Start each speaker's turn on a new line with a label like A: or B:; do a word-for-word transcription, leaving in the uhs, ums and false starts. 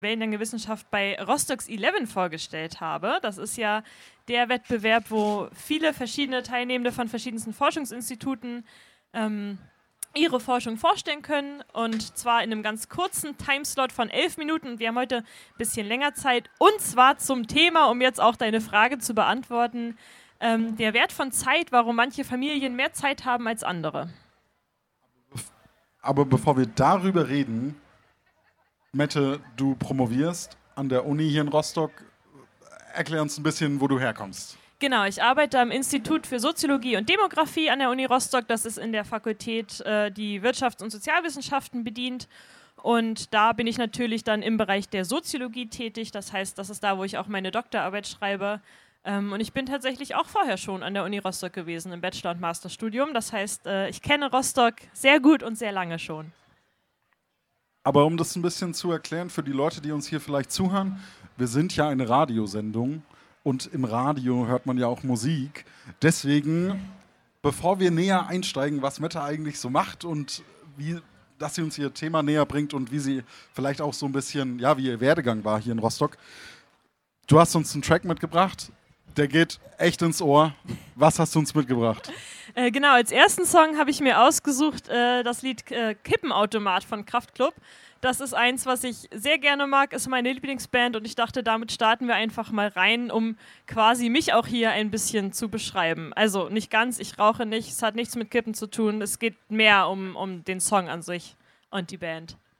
A: Wellenlänge-Wissenschaft bei Rostox elf vorgestellt habe. Das ist ja der Wettbewerb, wo viele verschiedene Teilnehmende von verschiedensten Forschungsinstituten ähm, ihre Forschung vorstellen können, und zwar in einem ganz kurzen Timeslot von elf Minuten. Wir haben heute ein bisschen länger Zeit, und zwar zum Thema, um jetzt auch deine Frage zu beantworten, ähm, der Wert von Zeit, warum manche Familien mehr Zeit haben als andere.
B: Aber bevor wir darüber reden, Mette, du promovierst an der Uni hier in Rostock. Erklär uns ein bisschen, wo du herkommst.
A: Genau, ich arbeite am Institut für Soziologie und Demografie an der Uni Rostock. Das ist in der Fakultät, äh, die Wirtschafts- und Sozialwissenschaften bedient. Und da bin ich natürlich dann im Bereich der Soziologie tätig. Das heißt, das ist da, wo ich auch meine Doktorarbeit schreibe. Ähm, und ich bin tatsächlich auch vorher schon an der Uni Rostock gewesen, im Bachelor- und Masterstudium. Das heißt, äh, ich kenne Rostock sehr gut und sehr lange schon.
B: Aber um das ein bisschen zu erklären für die Leute, die uns hier vielleicht zuhören, wir sind ja eine Radiosendung und im Radio hört man ja auch Musik. Deswegen, bevor wir näher einsteigen, was Mette eigentlich so macht und wie, dass sie uns ihr Thema näher bringt und wie sie vielleicht auch so ein bisschen, ja, wie ihr Werdegang war hier in Rostock. Du hast uns einen Track mitgebracht, der geht echt ins Ohr. Was hast du uns mitgebracht?
A: Äh, genau, als ersten Song habe ich mir ausgesucht äh, das Lied äh, Kippenautomat von Kraftklub. Das ist eins, was ich sehr gerne mag, ist meine Lieblingsband, und ich dachte, damit starten wir einfach mal rein, um quasi mich auch hier ein bisschen zu beschreiben. Also nicht ganz, ich rauche nicht, es hat nichts mit Kippen zu tun, es geht mehr um, um den Song an sich und die Band.